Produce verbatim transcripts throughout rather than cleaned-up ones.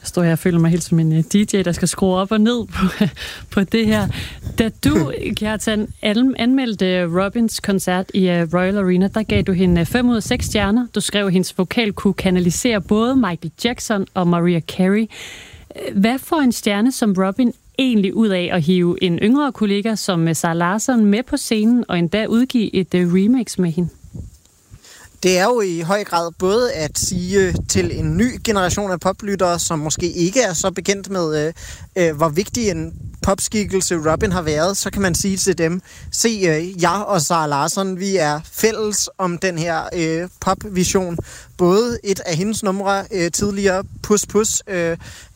står her og føler mig helt som en D J, der skal skrue op og ned på, på det her. Da du, Kjartan, anmeldte Robins koncert i Royal Arena, der gav du hende fem ud af seks stjerner. Du skrev, at hendes vokal kunne kanalisere både Michael Jackson og Mariah Carey. Hvad får en stjerne som Robin egentlig ud af at hive en yngre kollega som Zara Larsson med på scenen og endda udgive et remix med hende? Det er jo i høj grad både at sige til en ny generation af poplyttere, som måske ikke er så bekendt med, øh, hvor vigtig en popskikkelse Robin har været, så kan man sige til dem, se, øh, jeg og Zara Larsson, vi er fælles om den her øh, popvision. Både et af hendes numre øh, tidligere, Puss Puss, øh,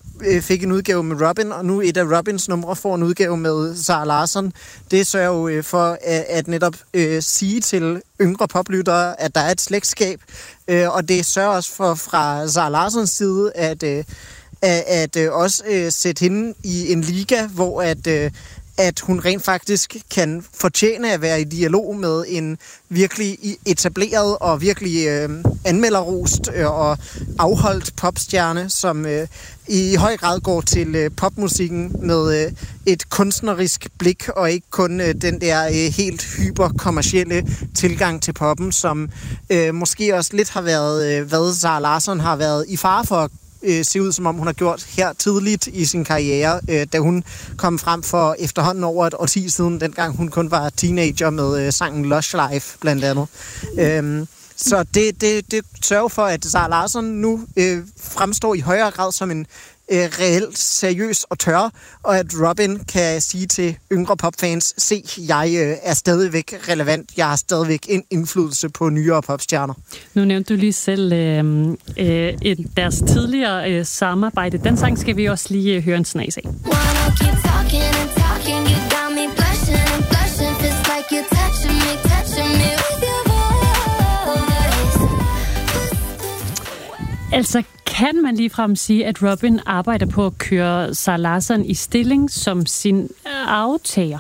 fik en udgave med Robin, og nu et af Robins numre får en udgave med Zara Larsson. Det sørger jo øh, for at, at netop øh, sige til yngre poplyttere, at der er et slægtskab, øh, og det sørger også for fra Zara Larssons side at, øh, at, at øh, også øh, sætte hende i en liga, hvor at øh, at hun rent faktisk kan fortjene at være i dialog med en virkelig etableret og virkelig øh, anmelderrost øh, og afholdt popstjerne, som øh, i høj grad går til øh, popmusikken med øh, et kunstnerisk blik, og ikke kun øh, den der øh, helt hyperkommercielle tilgang til poppen, som øh, måske også lidt har været, øh, hvad Zara Larsson har været i fare for Øh, se ud, som om hun har gjort her tidligt i sin karriere, øh, da hun kom frem for efterhånden over et årti siden, dengang hun kun var teenager med øh, sangen Lush Life, blandt andet. Øhm, så det, det, det sørger for, at Zara Larsson nu øh, fremstår i højere grad som en øh, reelt seriøs og tør, og at Robin kan sige til yngre popfans, se, jeg øh, er stadigvæk relevant, jeg har stadigvæk en indflydelse på nyere popstjerner. Nu nævnte du lige selv øh, øh, deres tidligere øh, samarbejde. Den sang skal vi også lige øh, høre en snas af. Altså, kan man ligefrem sige, at Robin arbejder på at køre Zara Larsson i stilling som sin aftager?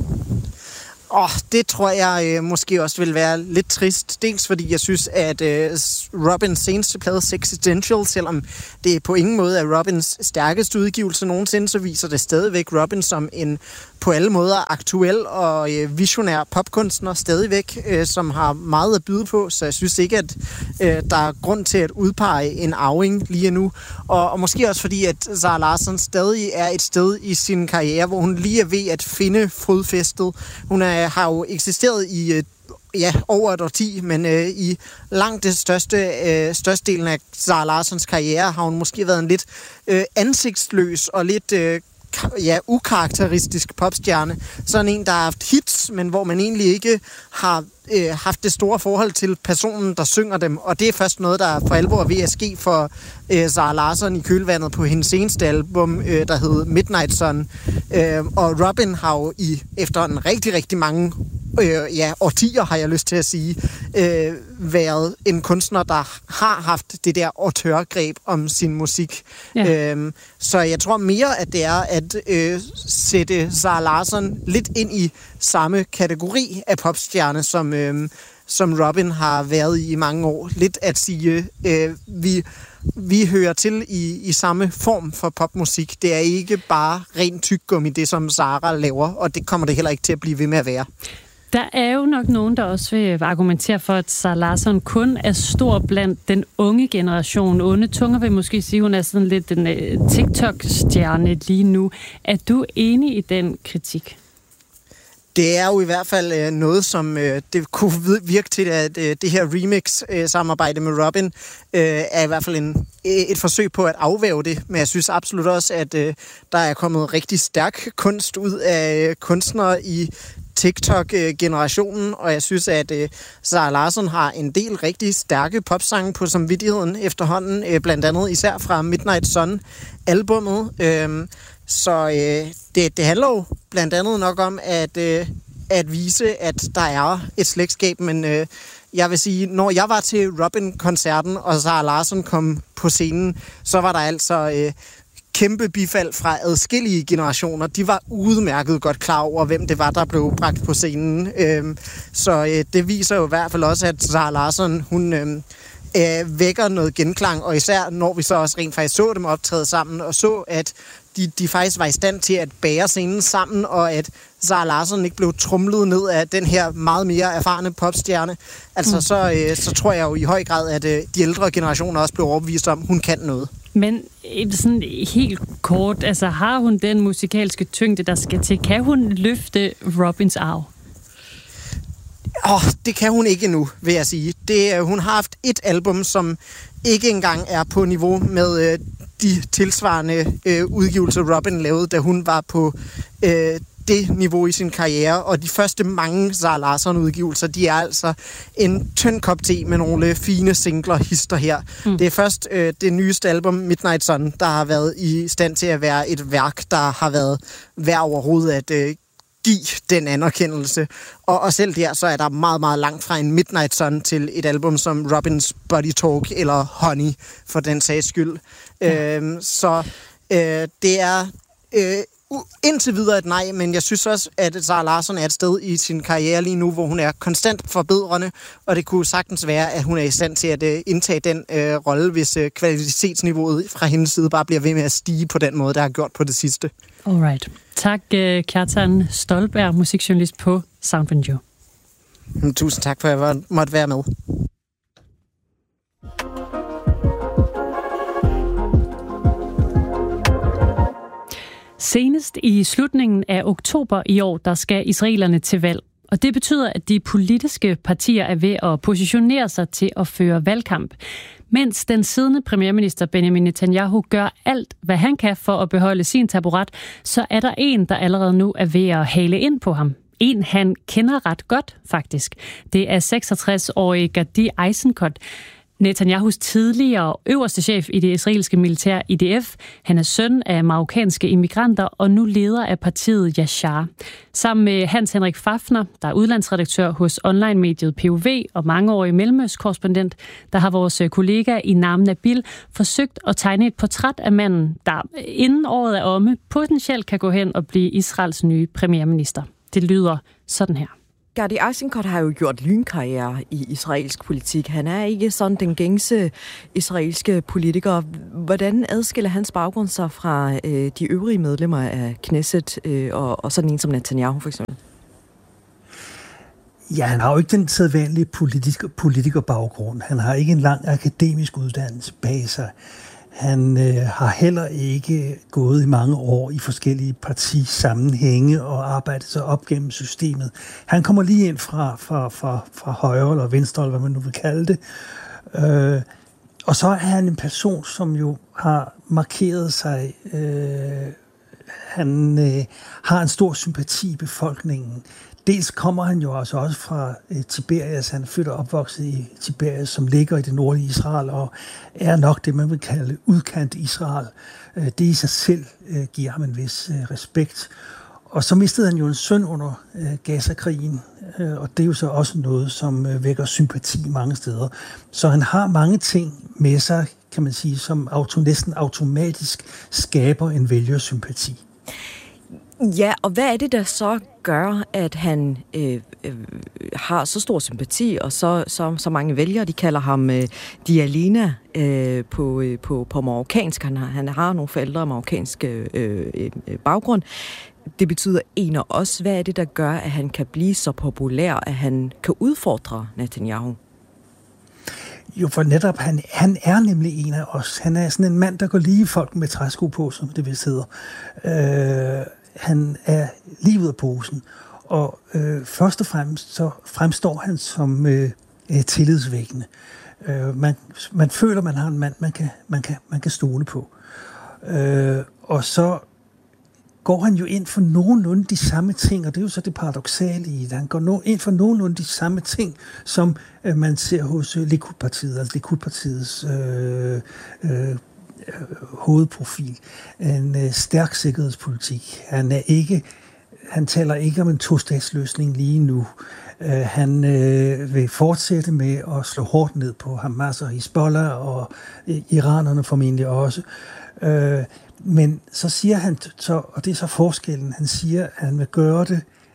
Åh, oh, det tror jeg øh, måske også vil være lidt trist. Dels fordi jeg synes, at øh, Robins seneste plade, Sexistential, selvom det på ingen måde er Robins stærkeste udgivelse nogensinde, så viser det stadigvæk Robin som en på alle måder aktuel og øh, visionær popkunstner stadigvæk, øh, som har meget at byde på, så jeg synes ikke, at øh, der er grund til at udpege en arving lige nu. Og, og måske også fordi, at Zara Larsson stadig er et sted i sin karriere, hvor hun lige er ved at finde fodfæstet. Hun er, har jo eksisteret i øh, ja, over et årti, men øh, i langt det største, øh, størstedelen af Zara Larssons karriere har hun måske været en lidt øh, ansigtsløs og lidt øh, ja, ukarakteristisk popstjerne. Sådan en, der har haft hits, men hvor man egentlig ikke har øh, haft det store forhold til personen, der synger dem. Og det er først noget, der for alvor er ved at ske for øh, Zara Larsson i kølvandet på hendes seneste album, øh, der hed Midnight Sun. Øh, og Robin har jo i efterhånden rigtig, rigtig mange øh, ja, årtier, har jeg lyst til at sige, øh, været en kunstner, der har haft det der autørgreb om sin musik. Ja. Øh, så jeg tror mere, at det er at øh, sætte Zara Larsson lidt ind i samme kategori af popstjerne, som, øh, som Robin har været i i mange år. Lidt at sige, øh, vi, vi hører til i, i samme form for popmusik. Det er ikke bare rent tyggegummi, det som Zara laver, og det kommer det heller ikke til at blive ved med at være. Der er jo nok nogen, der også vil argumentere for, at Zara Larsson kun er stor blandt den unge generation. Onde tunger vil måske sige, at hun er sådan lidt en uh, TikTok-stjerne lige nu. Er du enig i den kritik? Det er jo i hvert fald øh, noget, som øh, det kunne virke til, at øh, det her remix-samarbejde øh, med Robin øh, er i hvert fald en, et forsøg på at afvæve det. Men jeg synes absolut også, at øh, der er kommet rigtig stærk kunst ud af øh, kunstnere i TikTok-generationen, og jeg synes, at øh, Zara Larsson har en del rigtig stærke popsange på samvittigheden efterhånden, øh, blandt andet især fra Midnight Sun-albummet. Øh, så øh, det, det handler jo blandt andet nok om at, øh, at vise, at der er et slægtskab, men øh, jeg vil sige, når jeg var til Robin-koncerten, og Zara Larsson kom på scenen, så var der altså øh, kæmpe bifald fra adskillige generationer. De var udmærket godt klar over, hvem det var, der blev bragt på scenen. Øh, så øh, det viser jo i hvert fald også, at Zara Larsson, hun... Øh, øh, vækker noget genklang, og især når vi så også rent faktisk så dem optræde sammen, og så, at de, de faktisk var i stand til at bære scenen sammen, og at Zara Larsson ikke blev trumlet ned af den her meget mere erfarne popstjerne. Altså, mm. så, øh, så tror jeg jo i høj grad, at øh, de ældre generationer også blev overbevist om, hun kan noget. Men sådan helt kort, altså har hun den musikalske tyngde, der skal til? Kan hun løfte Robins arv? Åh, oh, det kan hun ikke endnu, vil jeg sige. Det, hun har haft et album, som ikke engang er på niveau med øh, de tilsvarende øh, udgivelser, Robin lavede, da hun var på øh, det niveau i sin karriere. Og de første mange Zara Larsson-udgivelser, de er altså en tynd kop te med nogle fine singler hister her. Mm. Det er først øh, det nyeste album, Midnight Sun, der har været i stand til at være et værk, der har været værd overhovedet at øh, give den anerkendelse. Og, og selv der, så er der meget, meget langt fra en Midnight Sun til et album som Robins Body Talk eller Honey, for den sags skyld. Ja. Øhm, så øh, det er øh, indtil videre et nej, men jeg synes også, at Zara Larsson er et sted i sin karriere lige nu, hvor hun er konstant forbedrende, og det kunne sagtens være, at hun er i stand til at øh, indtage den øh, rolle, hvis øh, kvalitetsniveauet fra hendes side bare bliver ved med at stige på den måde, der har gjort på det sidste. Alright. Tak, Kjartan Stolberg, musikjournalist på Soundvenue. Tusind tak for, at jeg måtte være med. Senest i slutningen af oktober i år, der skal israelerne til valg. Og det betyder, at de politiske partier er ved at positionere sig til at føre valgkamp. Mens den siddende premierminister Benjamin Netanyahu gør alt, hvad han kan for at beholde sin taburet, så er der en, der allerede nu er ved at hale ind på ham. En, han kender ret godt, faktisk. Det er seksogtres-årige Gadi Eisenkot, Netanyahus tidligere øverste chef i det israelske militær I D F. Han er søn af marokkanske immigranter og nu leder af partiet Yashar. Sammen med Hans Henrik Fafner, der er udlandsredaktør hos online-mediet P O V og mangeårig mellemøstkorrespondent, der har vores kollega Inam Nabil forsøgt at tegne et portræt af manden, der inden året er omme potentielt kan gå hen og blive Israels nye premierminister. Det lyder sådan her. Gadi Eisenkot har jo gjort lynkarriere i israelsk politik. Han er ikke sådan den gængse israelske politiker. Hvordan adskiller hans baggrund sig fra øh, de øvrige medlemmer af Knesset øh, og, og sådan en som Netanyahu for eksempel? Ja, han har jo ikke den sædvanlige politiker, politikerbaggrund. Han har ikke en lang akademisk uddannelse bag sig. Han øh, har heller ikke gået i mange år i forskellige partisammenhænge og arbejdet sig op gennem systemet. Han kommer lige ind fra, fra, fra, fra højre eller venstre, eller hvad man nu vil kalde det. Øh, og så er han en person, som jo har markeret sig. Øh, han øh, har en stor sympati i befolkningen. Dels kommer han jo altså også fra øh, Tiberias. Han er født og opvokset i Tiberias, som ligger i det nordlige Israel, og er nok det, man vil kalde udkant Israel. Øh, det i sig selv øh, giver ham en vis øh, respekt. Og så mistede han jo en søn under øh, Gaza-krigen, øh, og det er jo så også noget, som øh, vækker sympati mange steder. Så han har mange ting med sig, kan man sige, som auto, næsten automatisk skaber en vælgersympati. Ja, og hvad er det, der så gør, at han øh, øh, har så stor sympati, og så, så, så mange vælgere, de kalder ham øh, Dialina øh, på, øh, på, på marokkansk. Han har, han har nogle forældre af marokkansk øh, øh, baggrund. Det betyder en af os. Hvad er det, der gør, at han kan blive så populær, at han kan udfordre Netanyahu? Jo, for netop, han, han er nemlig en af os. Han er sådan en mand, der går lige folk med træsko på, som det vist hedder. Øh, han er lige ud af posen. Og øh, først og fremmest så fremstår han som øh, tillidsvækkende. Øh, man, man føler, man har en mand, man kan, man kan, man kan stole på. Øh, og så går han jo ind for nogenlunde de samme ting, og det er jo så det paradoksale i det. Han går no, ind for nogenlunde de samme ting, som øh, man ser hos øh, Likud-partiet, altså Likud-partiets øh, øh, hovedprofil. En øh, stærk sikkerhedspolitik. Han er ikke, han taler ikke om en tostatsløsning lige nu. Uh, han øh, vil fortsætte med at slå hårdt ned på Hamas og Hezbollah og øh, iranerne formentlig også. Uh, men så siger han, så, og det er så forskellen, han siger, at han vil gøre det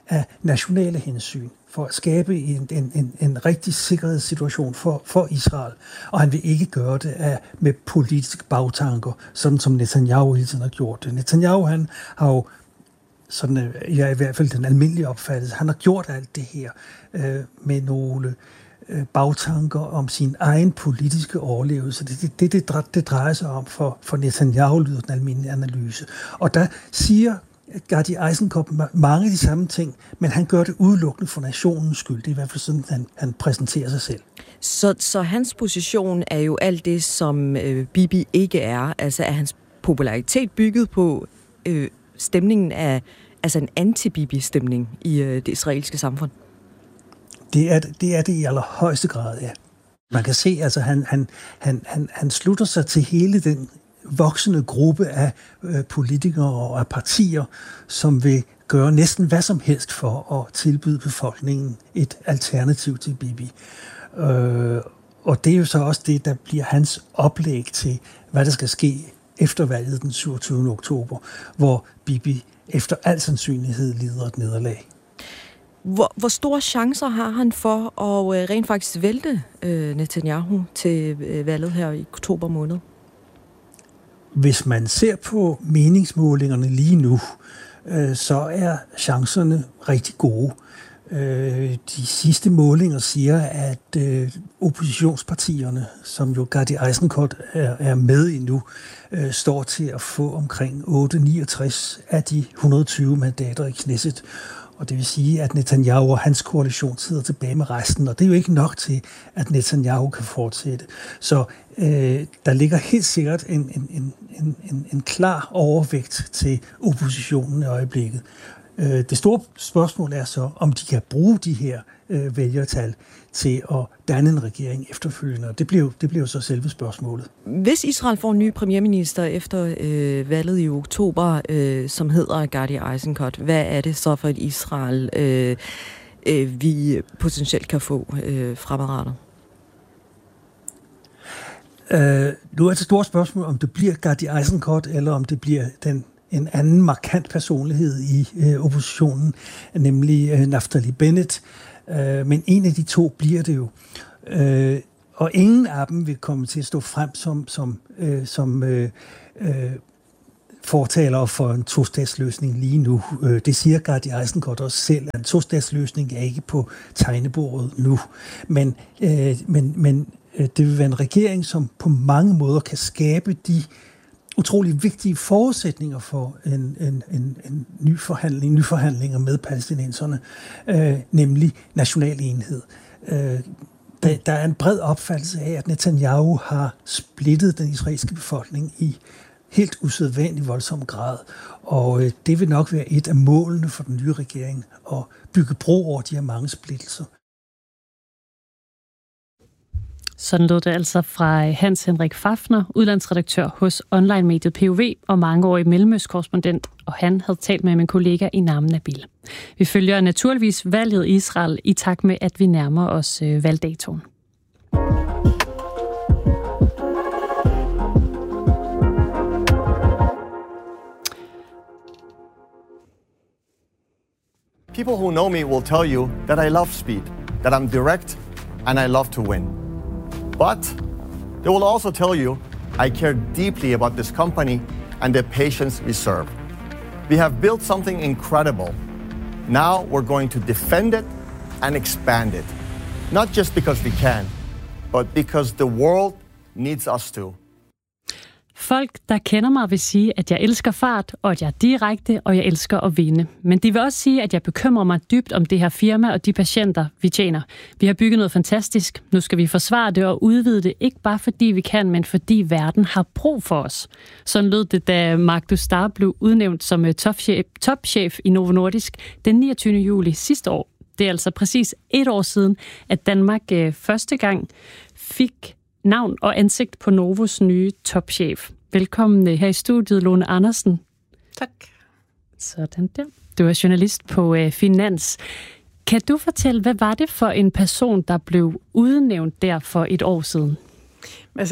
af nationale hensyn, for at skabe en, en, en, en rigtig sikkerhedssituation for, for Israel. Og han vil ikke gøre det af, med politiske bagtanker, sådan som Netanyahu hele tiden har gjort det. Netanyahu, han har jo, sådan ja, i hvert fald den almindelige opfattelse, han har gjort alt det her øh, med nogle øh, bagtanker om sin egen politiske overlevelse. Det det, det, det, det drejer sig om for, for Netanyahu, lyder den almindelige analyse. Og der siger Gadi Eisenkot mange af de samme ting, men han gør det udelukkende for nationens skyld. Det er i hvert fald sådan, han, han præsenterer sig selv. Så, så hans position er jo alt det, som øh, Bibi ikke er. Altså er hans popularitet bygget på øh, stemningen af, altså en anti-Bibi-stemning i øh, det israelske samfund? Det er det, er det i allerhøjeste grad, ja. Man kan se, altså han, han, han, han, han slutter sig til hele den voksende gruppe af øh, politikere og af partier, som vil gøre næsten hvad som helst for at tilbyde befolkningen et alternativ til Bibi. Øh, og det er jo så også det, der bliver hans oplæg til, hvad der skal ske efter valget den syvogtyvende oktober, hvor Bibi efter al sandsynlighed lider et nederlag. Hvor, hvor store chancer har han for at øh, rent faktisk vælte øh, Netanyahu til øh, valget her i oktober måned? Hvis man ser på meningsmålingerne lige nu, øh, så er chancerne rigtig gode. Øh, de sidste målinger siger, at øh, oppositionspartierne, som jo Gadi Eisenkot er, er med i nu, øh, står til at få omkring otte niogtres af de et hundrede og tyve mandater i Knesset. Og det vil sige, at Netanyahu og hans koalition sidder tilbage med resten, og det er jo ikke nok til, at Netanyahu kan fortsætte. Så øh, der ligger helt sikkert en, en, en, en, en klar overvægt til oppositionen i øjeblikket. Øh, det store spørgsmål er så, om de kan bruge de her øh, vælgertal til at danne en regering efterfølgende. Det bliver, det bliver jo så selve spørgsmålet. Hvis Israel får en ny premierminister efter øh, valget i oktober, øh, som hedder Gadi Eisenkot, hvad er det så for et Israel, øh, øh, vi potentielt kan få øh, fremadrettet? Øh, nu er det et stort spørgsmål, om det bliver Gadi Eisenkot, eller om det bliver den en anden markant personlighed i øh, oppositionen, nemlig øh, Naftali Bennett. Øh, men en af de to bliver det jo. Øh, og ingen af dem vil komme til at stå frem som, som, øh, som øh, øh, fortalere for en tostatsløsning lige nu. Øh, det siger Gadi Eisenkot også selv, at en tostatsløsning er ikke på tegnebordet nu. Men, øh, men, men øh, det vil være en regering, som på mange måder kan skabe de utrolig vigtige forudsætninger for en, en, en, en ny forhandling, nye forhandlinger med palæstinenserne, øh, nemlig national enhed. Øh, der, der er en bred opfattelse af, at Netanyahu har splittet den israelske befolkning i helt usædvanlig voldsom grad, og øh, det vil nok være et af målene for den nye regering, at bygge bro over de her mange splittelser. Sådan lød det altså fra Hans Henrik Fafner, udlandsredaktør hos online-mediet P O V og mangeårig mellemøstkorrespondent, og han havde talt med min kollega i Namen Nabil. Vi følger naturligvis valget i Israel i takt med, at vi nærmer os øh, valgdatoen. People who know me will tell you that I love speed, that I'm direct, and I love to win. But they will also tell you I care deeply about this company and the patients we serve. We have built something incredible. Now we're going to defend it and expand it. Not just because we can, but because the world needs us to. Folk, der kender mig, vil sige, at jeg elsker fart, og at jeg er direkte, og jeg elsker at vinde. Men de vil også sige, at jeg bekymrer mig dybt om det her firma og de patienter, vi tjener. Vi har bygget noget fantastisk. Nu skal vi forsvare det og udvide det, ikke bare fordi vi kan, men fordi verden har brug for os. Sådan lød det, da Mark Dustar blev udnævnt som topchef, topchef i Novo Nordisk den niogtyvende juli sidste år. Det er altså præcis et år siden, at Danmark øh, første gang fik navn og ansigt på Novos nye topchef. Velkommen her i studiet, Lone Andersen. Tak. Sådan der. Du er journalist på uh, Finans. Kan du fortælle, hvad var det for en person, der blev udnævnt der for et år siden? Altså,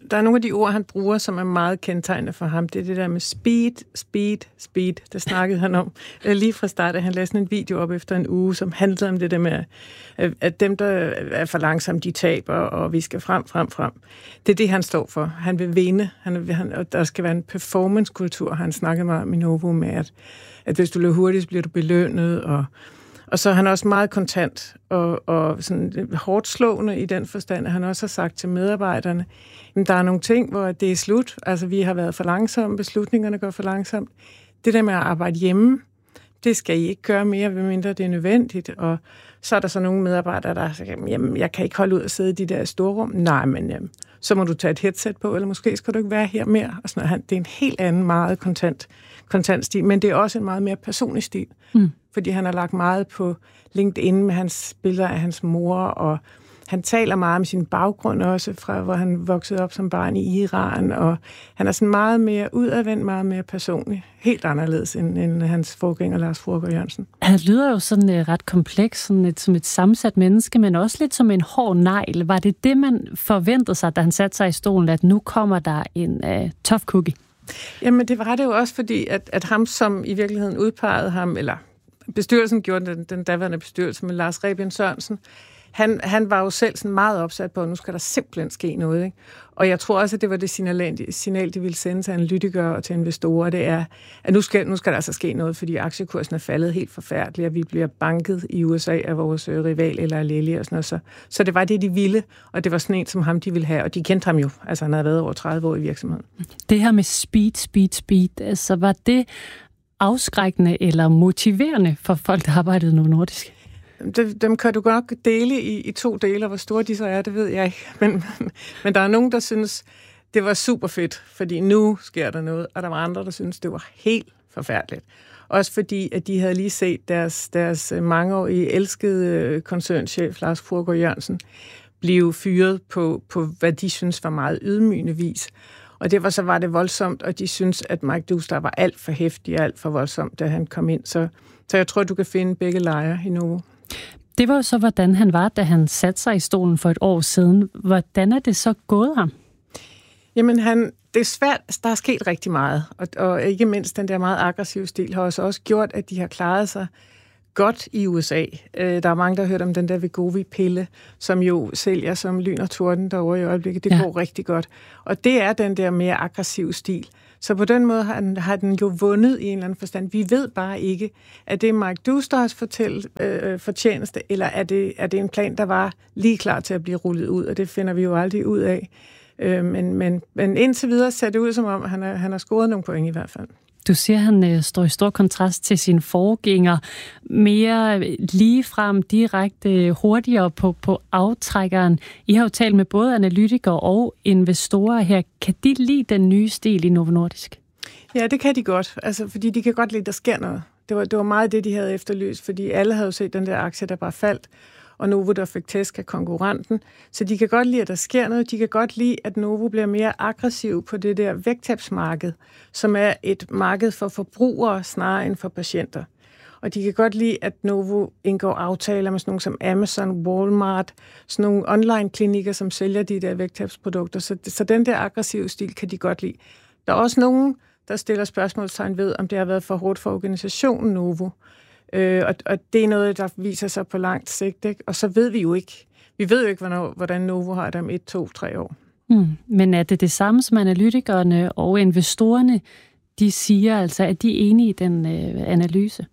der er nogle af de ord, han bruger, som er meget kendetegnende for ham. Det er det der med speed, speed, speed. Det snakkede han om lige fra start, at han lavede sådan en video op efter en uge, som handlede om det der med, at dem, der er for langsomme, de taber, og vi skal frem, frem, frem. Det er det, han står for. Han vil vinde, han, han, og der skal være en performance-kultur. Han snakkede meget om i Novo med, at, at hvis du løber hurtigt, så bliver du belønnet, og Og så er han også meget kontant og, og sådan hårdt slående i den forstand, at han også har sagt til medarbejderne, at der er nogle ting, hvor det er slut. Altså, vi har været for langsomme, beslutningerne går for langsomt. Det der med at arbejde hjemme, det skal I ikke gøre mere, medmindre det er nødvendigt. Og så er der så nogle medarbejdere, der siger, jamen, jeg kan ikke holde ud at sidde i de der store rum. Nej, men jamen, så må du tage et headset på, eller måske skal du ikke være her mere. Og sådan, det er en helt anden, meget kontant, kontant stil, men det er også en meget mere personlig stil. Mm. Fordi han har lagt meget på LinkedIn med hans billeder af hans mor, og han taler meget om sin baggrund også, fra hvor han voksede op som barn i Iran, og han er sådan meget mere udadvendt, meget mere personlig. Helt anderledes end, end hans forgænger Lars Fruergaard Jørgensen. Han lyder jo sådan uh, ret kompleks, sådan et, som et sammensat menneske, men også lidt som en hård negl. Var det det, man forventede sig, da han satte sig i stolen, at nu kommer der en uh, tough cookie? Jamen, det var det jo også, fordi at, at ham, som i virkeligheden udpegede ham, eller bestyrelsen gjorde den, den daværende bestyrelse med Lars Rebien Sørensen, han, han var jo selv sådan meget opsat på, at nu skal der simpelthen ske noget. Ikke? Og jeg tror også, at det var det signal, signal de ville sende til analytikere og til investorer, det er, at nu skal, nu skal der altså ske noget, fordi aktiekursen er faldet helt forfærdeligt, og vi bliver banket i U S A af vores rival eller Lilly og sådan noget. Så, så det var det, de ville, og det var sådan en, som ham, de ville have, og de kendte ham jo. Altså, han havde været over tredive år i virksomheden. Det her med speed, speed, speed, altså var det afskrækkende eller motiverende for folk, der arbejdede i Novo Nordisk? Dem, dem kan du godt dele i, i to dele, hvor store de så er, det ved jeg ikke. Men, men der er nogen, der synes, det var super fedt, fordi nu sker der noget, og der var andre, der synes, det var helt forfærdeligt. Også fordi, at de havde lige set deres, deres mangeårige elskede koncernchef, Lars Fruergaard Jørgensen, blive fyret på, på, hvad de synes var meget ydmygende vis. Og derfor så var det voldsomt, og de synes, at Mike Douster var alt for heftig og alt for voldsomt, da han kom ind. Så, så jeg tror, du kan finde begge lejre i Novo. Det var jo så, hvordan han var, da han satte sig i stolen for et år siden. Hvordan er det så gået ham? Jamen, han, det er svært. Der er sket rigtig meget, og, og ikke mindst den der meget aggressive stil har også, også gjort, at de har klaret sig godt i U S A. Der er mange, der har hørt om den der Wegovy-pille, som jo sælger som lyn og torden derovre i øjeblikket. Det ja. går rigtig godt. Og det er den der mere aggressive stil. Så på den måde har den, har den jo vundet i en eller anden forstand. Vi ved bare ikke, er det Mike Dousters fortæl, øh, fortjeneste, eller er det, er det en plan, der var lige klar til at blive rullet ud, og det finder vi jo aldrig ud af. Øh, men, men, men indtil videre ser det ud, som om han, er, han har scoret nogle point i hvert fald. Du siger, at han øh, står i stor kontrast til sin forgænger. Mere ligefrem, direkte, hurtigere på, på aftrækkeren. I har jo talt med både analytikere og investorer her. Kan de lide den nye stil i Novo Nordisk? Ja, det kan de godt. Altså, fordi de kan godt lide, at der sker noget. Det var, det var meget det, de havde efterlyst, fordi alle havde jo set den der aktie, der bare faldt. Og Novo, der fik tæsk af konkurrenten. Så de kan godt lide, at der sker noget. De kan godt lide, at Novo bliver mere aggressiv på det der vægttabsmarked, som er et marked for forbrugere snarere end for patienter. Og de kan godt lide, at Novo indgår aftaler med sådan nogle som Amazon, Walmart, sådan nogle online-klinikker, som sælger de der vægttabsprodukter. Så, så den der aggressive stil kan de godt lide. Der er også nogen, der stiller spørgsmålstegn ved, om det har været for hårdt for organisationen Novo. Øh, og, og det er noget, der viser sig på langt sigt, ikke? Og så ved vi jo ikke. Vi ved jo ikke, hvornår, hvordan Novo har det om et, to, tre år. Mm. Men er det det samme, som analytikerne og investorerne, de siger altså, at de er enige i den øh, analyse?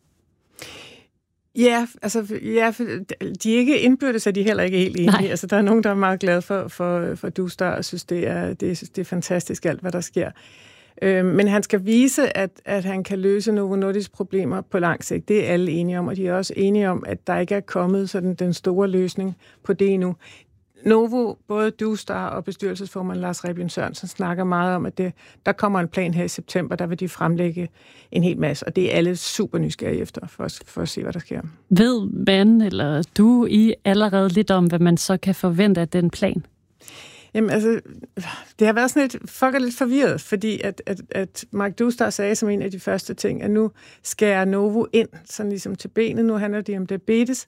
Ja, altså, ja, de er ikke indbyrdes, at de heller ikke er helt enige. Altså, der er nogen, der er meget glade for, for, for Douster, og synes, det er, det, er, det er fantastisk alt, hvad der sker. Men han skal vise, at, at han kan løse Novo Nordisk problemer på lang sigt. Det er alle enige om, og de er også enige om, at der ikke er kommet sådan den store løsning på det endnu. Novo, både Douster og bestyrelsesformand Lars Rebien Sørensen snakker meget om, at det, der kommer en plan her i september, der vil de fremlægge en hel masse, og det er alle super nysgerrige efter, for, for at se, hvad der sker. Ved man, eller du, I allerede lidt om, hvad man så kan forvente af den plan? Jamen altså, det har været sådan lidt, folk er lidt forvirret, fordi at, at, at Mike Douster sagde som en af de første ting, at nu skærer Novo ind, sådan ligesom til benet, nu handler det om diabetes,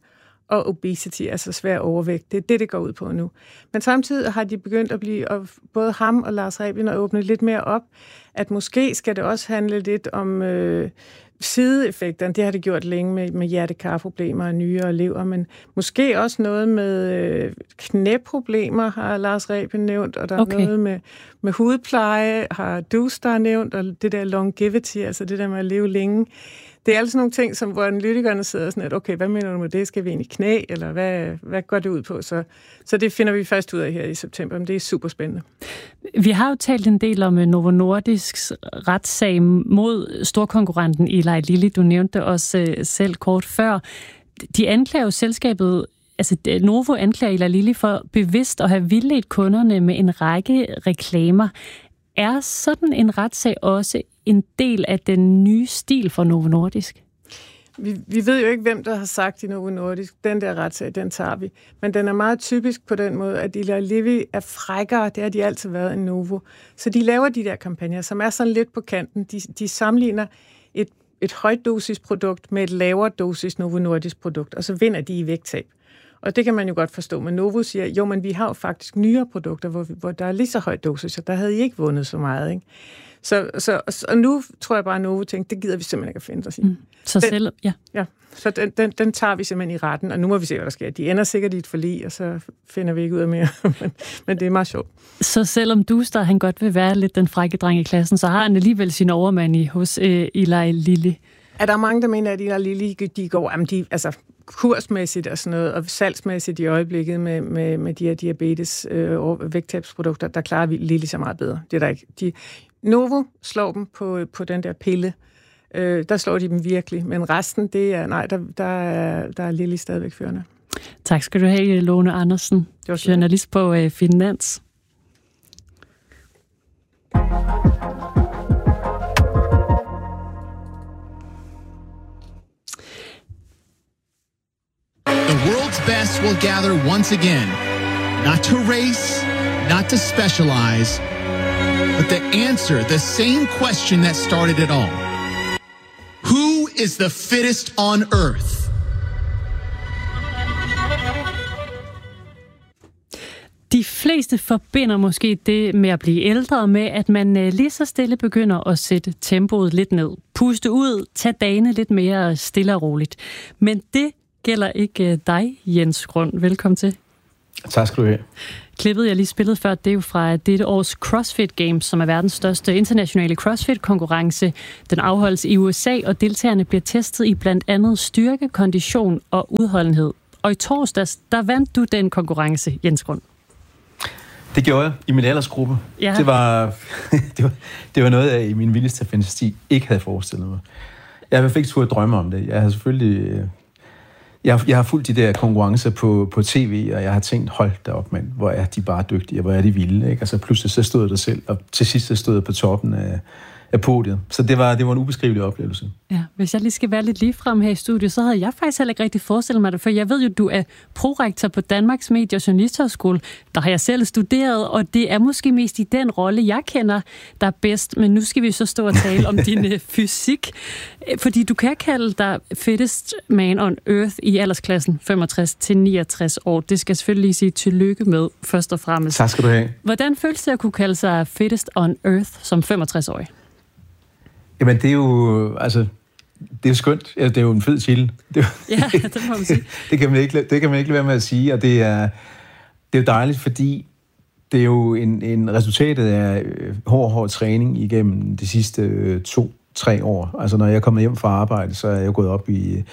og obesity, altså svær overvægt. Det er det, det går ud på nu. Men samtidig har de begyndt at blive, og både ham og Lars Rebien, at åbne lidt mere op, at måske skal det også handle lidt om øh, sideeffekterne. Det har det gjort længe med, med hjertekarproblemer og nyrer og lever, men måske også noget med øh, knæproblemer, har Lars Rebien nævnt, og der okay. er noget med, med hudpleje, har Dustar nævnt, og det der longevity, altså det der med at leve længe. Det er altså nogle ting, som, hvor analytikerne sidder sådan, at okay, hvad mener du med det? Skal vi ind i knæ, eller hvad, hvad går det ud på? Så, så det finder vi først ud af her i september, men det er super spændende. Vi har jo talt en del om Novo Nordisks retssag mod storkonkurrenten Eli Lilly. Du nævnte det også selv kort før. De anklager jo selskabet, altså Novo anklager Eli Lilly for bevidst at have vildledt kunderne med en række reklamer. Er sådan en retssag også en del af den nye stil for Novo Nordisk? Vi, vi ved jo ikke, hvem der har sagt i Novo Nordisk, den der retssag, den tager vi. Men den er meget typisk på den måde, at Eli Lilly er frækkere, det har de altid været i Novo. Så de laver de der kampagner, som er sådan lidt på kanten. De, de sammenligner et, et højdosisprodukt med et lavere dosis Novo Nordisk produkt, og så vinder de i vægttab. Og det kan man jo godt forstå, men Novo siger, jo, men vi har jo faktisk nyere produkter, hvor, hvor der er lige så høj dosis, og der havde I ikke vundet så meget, ikke? Så, så, og nu tror jeg bare, at Novo tænkte, det gider vi simpelthen ikke at finde os i. Mm. Så den, selv, ja. Ja, så den, den, den tager vi simpelthen i retten, og nu må vi se, hvad der sker. De ender sikkert i et forlig, og så finder vi ikke ud af mere, men, men det er meget sjovt. Så selvom Dustar, han godt vil være lidt den frække dreng i klassen, så har han alligevel sin overmand i hos øh, Eli Lilly. Er der mange, der mener, at Eli Lilly, de går, jamen de, altså kursmæssigt og sådan noget, og salgsmæssigt i øjeblikket med, med, med de her diabetes øh, og vægttabsprodukter, der klarer vi Lilly så meget bedre. Det er der ikke. De, Novo slår dem på, på den der pille. Øh, der slår de dem virkelig. Men resten, det er, nej, der, der, er, der er Lilly stadigvæk førende. Tak skal du have, Lone Andersen, journalist på øh, Finans. The world's best will gather once again, not to race, not to specialize, but to answer the same question that started it all. Who is the fittest on earth? De fleste forbinder måske det med at blive ældre med, at man lige så stille begynder at sætte tempoet lidt ned. Puste ud, tage dagene lidt mere stille og roligt. Men det gælder ikke dig, Jens Grund. Velkommen til. Tak skal du have. Klippet, jeg lige spillede før, det er jo fra dette års CrossFit Games, som er verdens største internationale CrossFit-konkurrence. Den afholdes i U S A, og deltagerne bliver testet i blandt andet styrke, kondition og udholdenhed. Og i torsdags, der vandt du den konkurrence, Jens Grund. Det gjorde jeg i min aldersgruppe. Ja. Det, var, det, var, det var noget, jeg i min vildeste fantasi ikke havde forestillet mig. Jeg havde ikke turde drømme om det. Jeg har selvfølgelig... Jeg, jeg har fulgt de der konkurrencer på, på tv, og jeg har tænkt, hold da op, mand, hvor er de bare dygtige, og hvor er de vilde, ikke? Og så pludselig så stod jeg der selv, og til sidst så stod jeg på toppen af, af podiet. Så det var, det var en ubeskrivelig oplevelse. Ja, hvis jeg lige skal være lidt ligefrem her i studiet, så havde jeg faktisk heller ikke rigtig forestillet mig det, for jeg ved jo, du er prorektor på Danmarks Medie- og Journalisthøjskole. Der har jeg selv studeret, og det er måske mest i den rolle, jeg kender, der er bedst. Men nu skal vi så stå og tale om din fysik, fordi du kan kalde dig fittest man on earth i aldersklassen femogtres til niogtres år. Det skal jeg selvfølgelig lige sige tillykke med, først og fremmest. Tak skal du have. Hvordan føles det at kunne kalde sig fittest on earth som femogtres-årig? Jamen, det er jo, altså, det er jo skønt. Det er jo en fed titel. Det, ja, det må man sige. det, kan man ikke, det kan man ikke lade være med at sige, og det er, det er jo dejligt, fordi det er jo en, en resultatet af hård, hård træning igennem de sidste øh, to, tre år. Altså, når jeg er kommet hjem fra arbejde, så er jeg gået op i,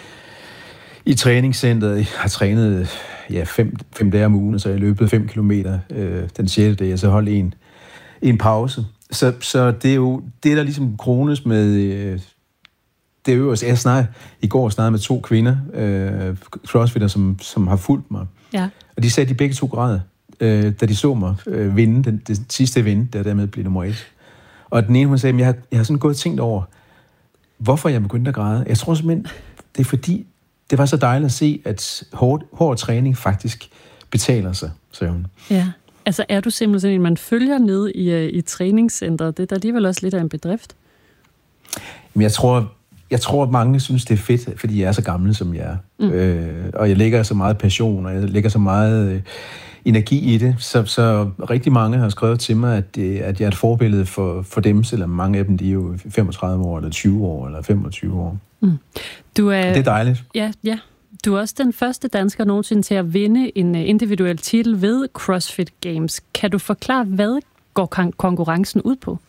i træningscenteret. Jeg har trænet ja, fem, fem dage om ugen, og så har jeg løbet fem kilometer øh, den sjette dag, og så holdt en, en pause. Så, så det er jo det, der ligesom krones med øh, det øverste. Jeg snakkede i går snakkede med to kvinder, øh, crossfitter, som, som har fulgt mig. Ja. Og de sagde, at de begge to græd, øh, da de så mig øh, vinde, den, den sidste vinde, der dermed blev nummer et. Og den ene, hun sagde, at jeg har, jeg har sådan gået og tænkt over, hvorfor jeg begyndte at græde. Jeg tror simpelthen, det er fordi, det var så dejligt at se, at hård, hård træning faktisk betaler sig, sagde hun. Ja. Altså, er du simpelthen en, man følger ned i, i træningscenteret? Det er da alligevel også lidt af en bedrift. Men jeg tror, jeg tror, at mange synes, det er fedt, fordi jeg er så gammel, som jeg er. Mm. Øh, og jeg lægger så meget passion, og jeg lægger så meget øh, energi i det. Så, så rigtig mange har skrevet til mig, at, det, at jeg er et forbillede for, for dem, selvom mange af dem de er jo femogtredive år, eller tyve år, eller femogtyve år. Mm. Du er, det er dejligt. Ja, ja. Du er også den første dansker nogensinde til at vinde en individuel titel ved CrossFit Games. Kan du forklare, hvad går konkurrencen ud på?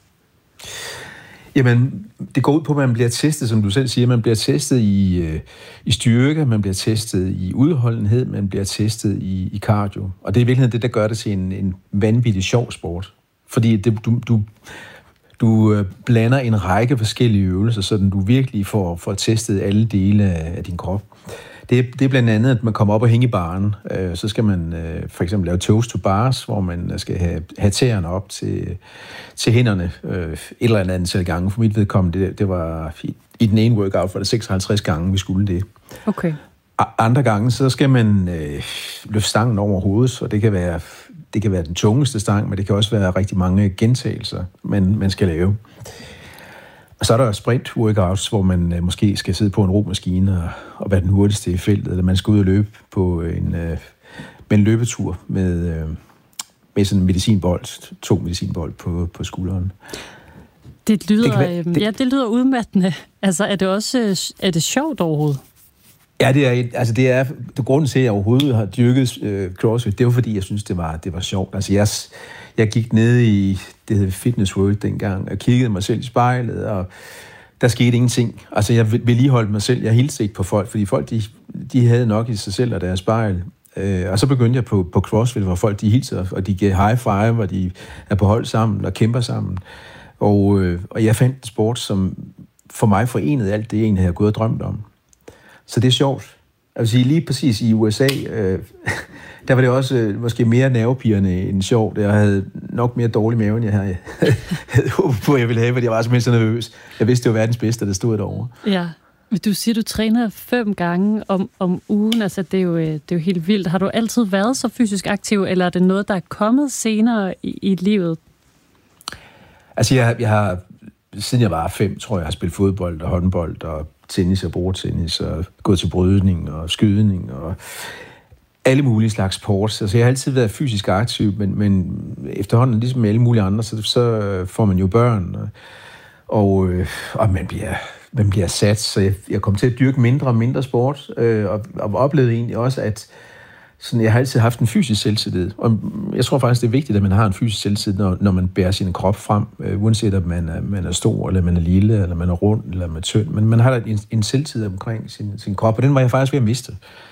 Jamen, det går ud på, at man bliver testet, som du selv siger. Man bliver testet i, øh, i styrke, man bliver testet i udholdenhed, man bliver testet i, i cardio. Og det er i virkeligheden det, der gør det til en, en vanvittig sjov sport. Fordi det, du, du, du blander en række forskellige øvelser, så du virkelig får, får testet alle dele af din krop. Det, det er blandt andet, at man kommer op og hænge i baren. Øh, så skal man øh, for eksempel lave toes to bars, hvor man skal have, have tæerne op til, til hænderne øh, et eller andet antal gange. For mit vedkommende, det, det var i, i den ene workout, var det seksoghalvtreds gange, vi skulle det. Okay. Andre gange, så skal man øh, løfte stangen over hovedet, og det kan være, det kan være den tungeste stang, men det kan også være rigtig mange gentagelser, man, man skal lave. Og så er der sprint-workouts, hvor man øh, måske skal sidde på en romaskine og, og være den hurtigste i feltet, eller man skal ud og løbe på en, øh, med en løbetur med, øh, med sådan en medicinbold, to medicinbold på, på skulderen. Det lyder, det være, øh, det, ja, det lyder udmattende. Altså, er det også er det sjovt overhovedet? Ja, det er, altså det er det grunden til, at jeg overhovedet har dyrket øh, CrossFit. Det var fordi, jeg synes, det var, det var sjovt. Altså, jeg, jeg gik ned i, det hed Fitness World dengang, og kiggede mig selv i spejlet, og der skete ingenting. Altså, jeg vedligeholdt mig selv. Jeg hilste ikke på folk, fordi folk, de, de havde nok i sig selv og deres spejl. Øh, og så begyndte jeg på, på CrossFit, hvor folk, de hilser, og de giver high five, og de er på hold sammen og kæmper sammen. Og, øh, og jeg fandt en sport, som for mig forenede alt det, jeg egentlig havde gået og drømt om. Så det er sjovt. Jeg vil sige, lige præcis i U S A, øh, der var det også øh, måske mere nervepirrende end sjovt. Jeg havde nok mere dårlig mave, end jeg havde, havde håbet på, at jeg ville have, fordi jeg var simpelthen så nervøs. Jeg vidste, det var verdens bedste, der stod derovre. Ja, du siger, du træner fem gange om, om ugen. Altså, det er, jo, det er jo helt vildt. Har du altid været så fysisk aktiv, eller er det noget, der er kommet senere i, i livet? Altså, jeg, jeg har, siden jeg var fem, tror jeg, jeg har spillet fodbold og håndbold og tennis og bordtennis og gået til brydning og skydning og alle mulige slags sports. Altså, jeg har altid været fysisk aktiv, men, men efterhånden, ligesom med alle mulige andre, så, så får man jo børn, og, og, og man, bliver, man bliver sat. Så jeg, jeg kom til at dyrke mindre og mindre sport, øh, og, og oplevede egentlig også, at sådan, jeg har altid haft en fysisk selvtillid. Og jeg tror faktisk, det er vigtigt, at man har en fysisk selvtillid, når, når man bærer sin krop frem, øh, uanset om man er, man er stor, eller man er lille, eller man er rund, eller man er tynd. Men man har en, en selvtillid omkring sin, sin krop, og den var jeg faktisk ved at miste.